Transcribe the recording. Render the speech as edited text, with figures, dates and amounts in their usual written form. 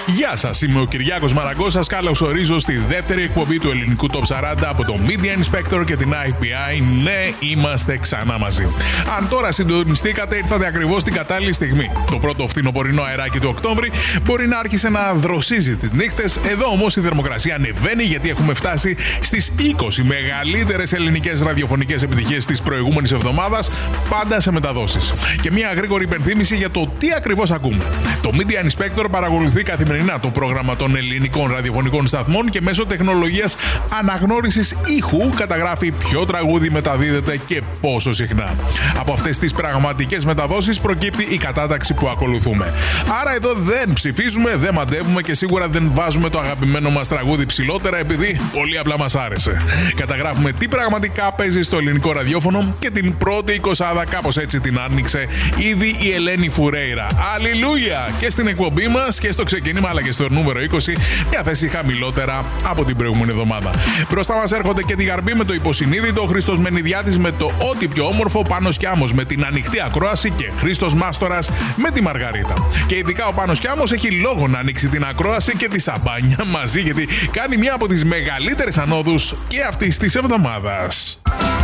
Γεια σας, είμαι ο Κυριάκος Μαραγκός. Σας καλωσορίζω στη δεύτερη εκπομπή του ελληνικού Top 40 από το Media Inspector και την IPI. Ναι, είμαστε ξανά μαζί. Αν τώρα συντονιστήκατε, ήρθατε ακριβώς την κατάλληλη στιγμή. Το πρώτο φθινοπορεινό αεράκι του Οκτώβρη μπορεί να άρχισε να δροσίζει τις νύχτες. Εδώ όμως η θερμοκρασία ανεβαίνει, γιατί έχουμε φτάσει στις 20 μεγαλύτερες ελληνικές ραδιοφωνικές επιτυχίες της προηγούμενης εβδομάδας, πάντα σε μεταδόσεις. Και μια γρήγορη υπενθύμηση για το τι ακριβώς ακούμε. Το Media Inspector παρακολουθεί καθημερινά το πρόγραμμα των ελληνικών ραδιοφωνικών σταθμών και μέσω τεχνολογίας αναγνώρισης ήχου καταγράφει ποιο τραγούδι μεταδίδεται και πόσο συχνά. Από αυτές τις πραγματικές μεταδόσεις προκύπτει η κατάταξη που ακολουθούμε. Άρα εδώ δεν ψηφίζουμε, δεν μαντεύουμε και σίγουρα δεν βάζουμε το αγαπημένο μας τραγούδι ψηλότερα επειδή πολύ απλά μας άρεσε. Καταγράφουμε τι πραγματικά παίζει στο ελληνικό ραδιόφωνο και την πρώτη εικοσάδα, κάπως έτσι την άνοιξε ήδη η Ελένη Φουρέιρα. Αλληλούια! Και στην εκπομπή μας και στο ξεκίνημα αλλά και στο νούμερο 20, μια θέση χαμηλότερα από την προηγούμενη εβδομάδα. Μπροστά μας έρχονται και τη Γαρμπή με το Υποσυνείδητο, Χρήστος Μενιδιάτης με το Ό,τι πιο όμορφο, Πάνος Κιάμος με την Ανοιχτή Ακρόαση και Χρήστος Μάστορας με τη Μαργαρίτα. Και ειδικά ο Πάνος Κιάμος έχει λόγο να ανοίξει την ακρόαση και τη σαμπάνια μαζί, γιατί κάνει μια από τις μεγαλύτερες ανόδους και αυτής της εβδομάδας.